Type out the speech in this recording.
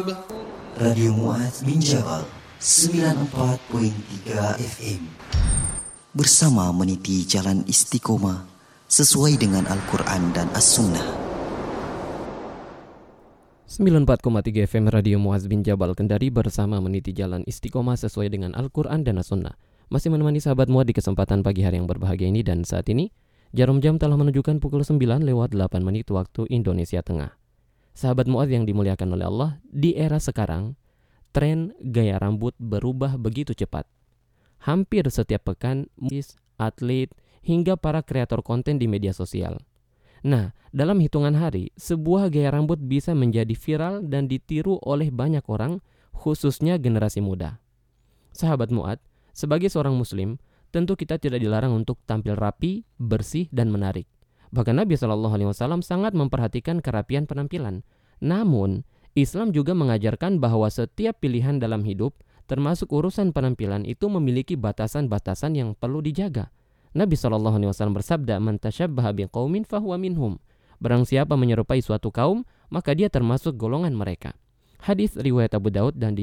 Radio Mu'adz bin Jabal 94.3 FM bersama meniti jalan istiqomah sesuai dengan Al-Quran dan As-Sunnah. 94,3 FM Radio Mu'adz bin Jabal Kendari bersama meniti jalan istiqomah sesuai dengan Al-Quran dan As-Sunnah. Masih menemani sahabat Mu'adz di kesempatan pagi hari yang berbahagia ini, dan saat ini jarum jam telah menunjukkan pukul 9:08 waktu Indonesia Tengah. Sahabat Mu'adz yang dimuliakan oleh Allah, di era sekarang, tren gaya rambut berubah begitu cepat. Hampir setiap pekan, atlet, hingga para kreator konten di media sosial. Nah, dalam hitungan hari, sebuah gaya rambut bisa menjadi viral dan ditiru oleh banyak orang, khususnya generasi muda. Sahabat Mu'adz, sebagai seorang muslim, tentu kita tidak dilarang untuk tampil rapi, bersih, dan menarik. Bahkan Nabi SAW sangat memperhatikan kerapian penampilan. Namun, Islam juga mengajarkan bahwa setiap pilihan dalam hidup, termasuk urusan penampilan, itu memiliki batasan-batasan yang perlu dijaga. Nabi SAW bersabda, "Man tashabbaha biqaumin fahuwa minhum." Barang siapa menyerupai suatu kaum, maka dia termasuk golongan mereka. Hadis riwayat Abu Daud dan